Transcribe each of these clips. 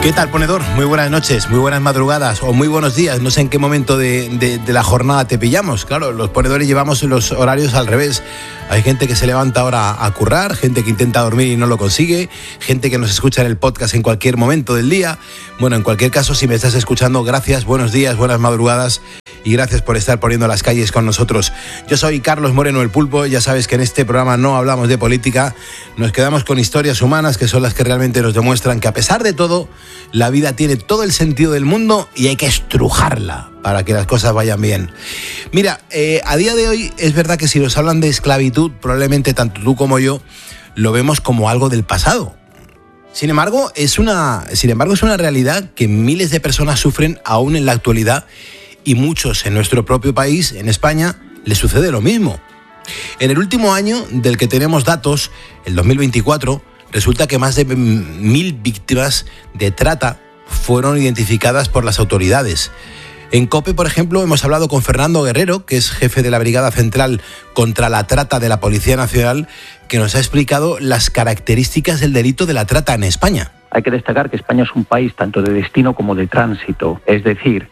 ¿Qué tal, ponedor? Muy buenas noches, muy buenas madrugadas o muy buenos días. No sé en qué momento de la jornada te pillamos. Claro, los ponedores llevamos los horarios al revés. Hay gente que se levanta ahora a currar, gente que intenta dormir y no lo consigue, gente que nos escucha en el podcast en cualquier momento del día. Bueno, en cualquier caso, si me estás escuchando, gracias, buenos días, buenas madrugadas y gracias por estar poniendo las calles con nosotros. Yo soy Carlos Moreno el Pulpo. Ya sabes que en este programa no hablamos de política, nos quedamos con historias humanas que son las que realmente nos demuestran que a pesar de todo, la vida tiene todo el sentido del mundo y hay que estrujarla para que las cosas vayan bien. Mira, a día de hoy es verdad que si nos hablan de esclavitud, probablemente tanto tú como yo lo vemos como algo del pasado. Sin embargo, es una realidad que miles de personas sufren aún en la actualidad y muchos en nuestro propio país, en España, les sucede lo mismo. En el último año del que tenemos datos, el 2024, resulta que más de 1.000 víctimas de trata fueron identificadas por las autoridades. En COPE, por ejemplo, hemos hablado con Fernando Guerrero, que es jefe de la Brigada Central contra la Trata de la Policía Nacional, que nos ha explicado las características del delito de la trata en España. Hay que destacar que España es un país tanto de destino como de tránsito. Es decir,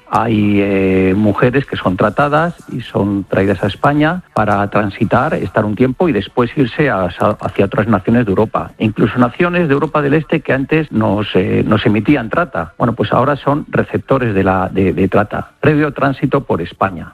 hay mujeres que son tratadas y son traídas a España para transitar, estar un tiempo y después irse hacia otras naciones de Europa. Incluso naciones de Europa del Este que antes nos emitían trata. Bueno, pues ahora son receptores de trata, previo tránsito por España.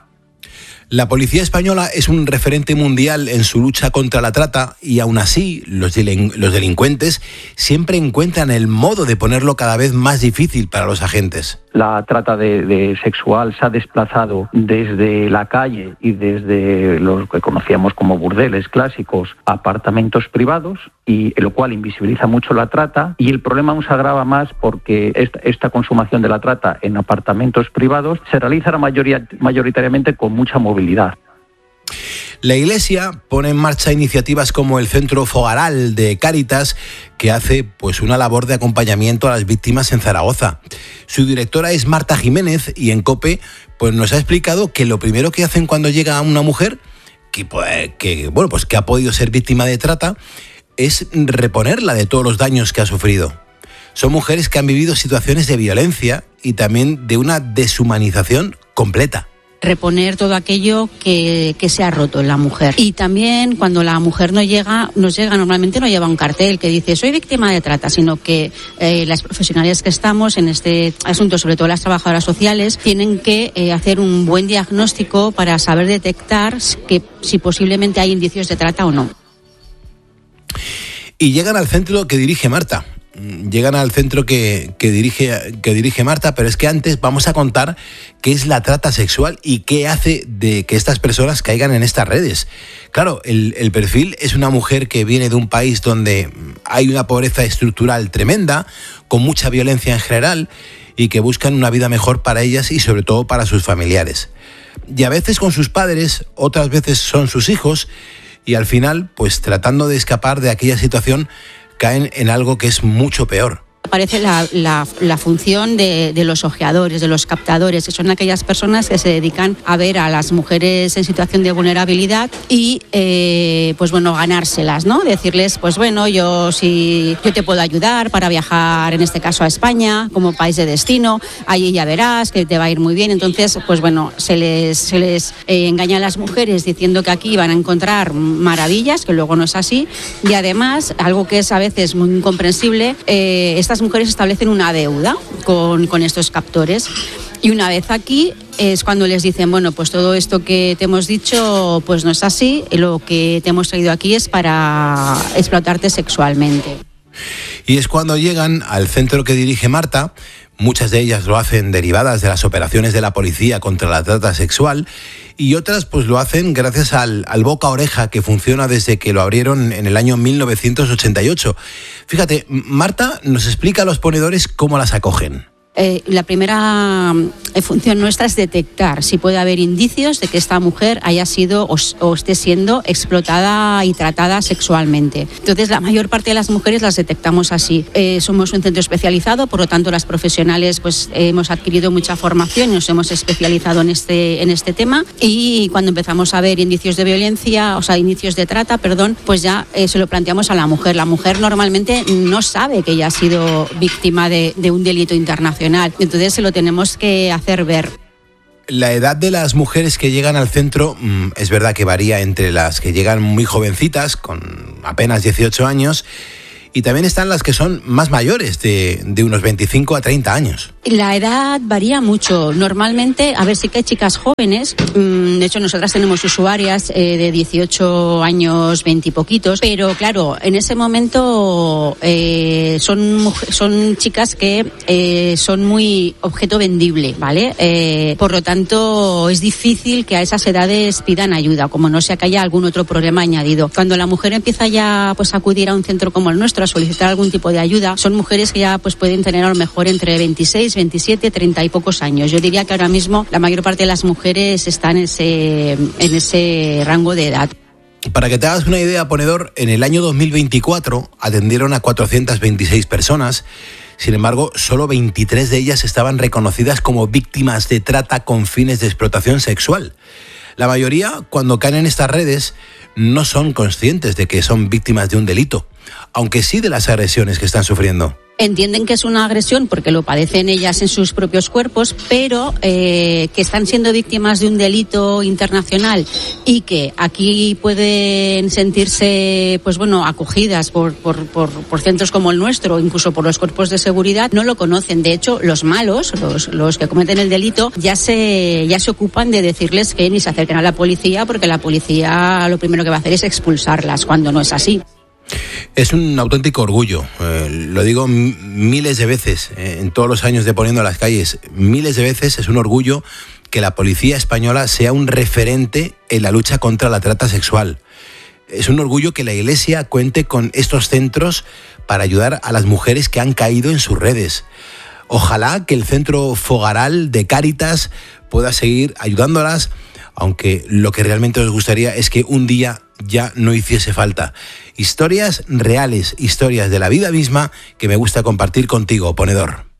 La policía española es un referente mundial en su lucha contra la trata y aún así los delincuentes siempre encuentran el modo de ponerlo cada vez más difícil para los agentes. La trata de sexual se ha desplazado desde la calle y desde los que conocíamos como burdeles clásicos a apartamentos privados, y lo cual invisibiliza mucho la trata, y el problema aún se agrava más porque esta consumación de la trata en apartamentos privados se realiza mayoritariamente con mucha movilidad. La Iglesia pone en marcha iniciativas como el Centro Fogaral de Cáritas, que hace pues una labor de acompañamiento a las víctimas en Zaragoza. Su directora es Marta Jiménez y en COPE pues nos ha explicado que lo primero que hacen cuando llega una mujer que ha podido ser víctima de trata es reponerla de todos los daños que ha sufrido. Son mujeres que han vivido situaciones de violencia y también de una deshumanización completa. Reponer todo aquello que se ha roto en la mujer. Y también cuando la mujer nos llega, normalmente no lleva un cartel que dice soy víctima de trata, sino que las profesionales que estamos en este asunto, sobre todo las trabajadoras sociales, tienen que hacer un buen diagnóstico para saber detectar que si posiblemente hay indicios de trata o no. Y llegan al centro que dirige Marta. Llegan al centro que dirige Marta, pero es que antes vamos a contar qué es la trata sexual y qué hace de que estas personas caigan en estas redes. Claro, el perfil es una mujer que viene de un país donde hay una pobreza estructural tremenda, con mucha violencia en general, y que buscan una vida mejor para ellas y sobre todo para sus familiares. Y a veces con sus padres, otras veces son sus hijos, y al final, pues tratando de escapar de aquella situación, caen en algo que es mucho peor. Aparece la función de los ojeadores, de los captadores, que son aquellas personas que se dedican a ver a las mujeres en situación de vulnerabilidad y ganárselas, ¿no? Decirles, yo te puedo ayudar para viajar, en este caso a España, como país de destino, ahí ya verás que te va a ir muy bien. Entonces, se les engaña a las mujeres diciendo que aquí van a encontrar maravillas, que luego no es así, y además, algo que es a veces muy incomprensible, estas mujeres establecen una deuda con estos captores, y una vez aquí es cuando les dicen todo esto que te hemos dicho pues no es así, lo que te hemos traído aquí es para explotarte sexualmente. Y es cuando llegan al centro que dirige Marta. Muchas de ellas lo hacen derivadas de las operaciones de la policía contra la trata sexual, y otras pues lo hacen gracias al boca a oreja que funciona desde que lo abrieron en el año 1988. Fíjate, Marta nos explica a los ponedores cómo las acogen. La primera función nuestra es detectar si puede haber indicios de que esta mujer haya sido o esté siendo explotada y tratada sexualmente. Entonces, la mayor parte de las mujeres las detectamos así. Somos un centro especializado, por lo tanto, las profesionales pues hemos adquirido mucha formación y nos hemos especializado en este tema, y cuando empezamos a ver indicios de violencia, indicios de trata, pues ya se lo planteamos a la mujer. La mujer normalmente no sabe que ella ha sido víctima de un delito internacional. Entonces se lo tenemos que hacer ver. La edad de las mujeres que llegan al centro es verdad que varía entre las que llegan muy jovencitas, con apenas 18 años, y también están las que son más mayores, de unos 25 a 30 años. La edad varía mucho. Normalmente, sí que hay chicas jóvenes. De hecho, nosotras tenemos usuarias de 18 años, 20 y poquitos. Pero claro, en ese momento son chicas que son muy objeto vendible, ¿vale? Por lo tanto, es difícil que a esas edades pidan ayuda, como no sea que haya algún otro problema añadido. Cuando la mujer empieza ya a acudir a un centro como el nuestro, a solicitar algún tipo de ayuda, son mujeres que ya pueden tener a lo mejor entre 26, 27, 30 y pocos años. Yo diría que ahora mismo la mayor parte de las mujeres están en ese rango de edad. Para que te hagas una idea, Ponedor, en el año 2024 atendieron a 426 personas. Sin embargo, solo 23 de ellas estaban reconocidas como víctimas de trata con fines de explotación sexual. La mayoría, cuando caen en estas redes, no son conscientes de que son víctimas de un delito, aunque sí de las agresiones que están sufriendo. Entienden que es una agresión porque lo padecen ellas en sus propios cuerpos, pero que están siendo víctimas de un delito internacional y que aquí pueden sentirse acogidas por centros como el nuestro, incluso por los cuerpos de seguridad, no lo conocen. De hecho, los malos, los que cometen el delito, ya se ocupan de decirles que ni se acerquen a la policía, porque la policía lo primero que va a hacer es expulsarlas, cuando no es así. Es un auténtico orgullo, lo digo miles de veces, en todos los años de Poniendo a las Calles, miles de veces es un orgullo que la policía española sea un referente en la lucha contra la trata sexual. Es un orgullo que la Iglesia cuente con estos centros para ayudar a las mujeres que han caído en sus redes. Ojalá que el Centro Fogaral de Cáritas pueda seguir ayudándolas, aunque lo que realmente nos gustaría es que un día ya no hiciese falta. Historias reales, historias de la vida misma que me gusta compartir contigo, Ponedor.